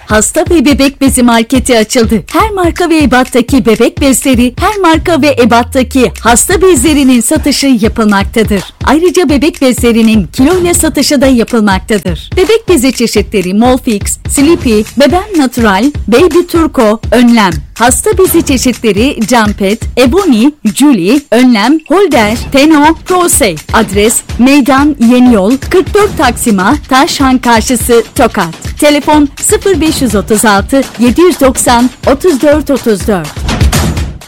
hasta ve bebek bezi marketi açıldı. Her marka ve ebattaki bebek bezleri, her marka ve ebattaki hasta bezlerinin satışı yapılmaktadır. Ayrıca bebek bezlerinin kiloyla satışı da yapılmaktadır. Bebek bezi çeşitleri Molfix, Sleepy, Beben Natural, Baby Turco, Önlem. Hasta bezi çeşitleri Jumpet, Ebony, Julie, Önlem, Holder, Teno, ProSafe. Adres Meydan Yeni Yol 44 Taksima, Taşhan Karşısı, Tokat. Telefon 0536 790 34 34.